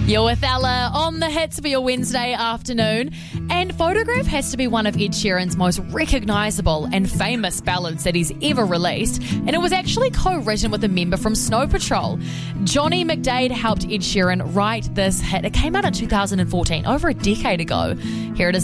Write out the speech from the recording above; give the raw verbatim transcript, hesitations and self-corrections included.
You're with Ella on the hits for your Wednesday afternoon. And Photograph has to be one of Ed Sheeran's most recognisable and famous ballads that he's ever released. And it was actually co-written with a member from Snow Patrol. Johnny McDaid helped Ed Sheeran write this hit. It came out in two thousand fourteen, over a decade ago. Here it is.